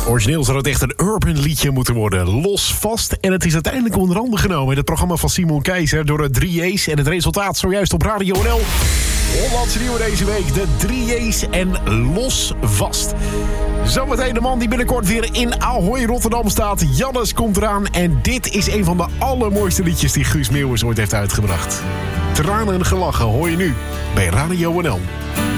Origineel zou het echt een urban liedje moeten worden. Los vast. En het is uiteindelijk onder handen genomen in het programma van Simon Keizer door de 3J's. En het resultaat zojuist op Radio NL. Hollandse nieuwe deze week. De 3J's en Los vast. Zometeen de man die binnenkort weer in Ahoy Rotterdam staat. Jannes komt eraan. En dit is een van de allermooiste liedjes die Guus Meeuwis ooit heeft uitgebracht. Tranen en gelachen hoor je nu bij Radio NL.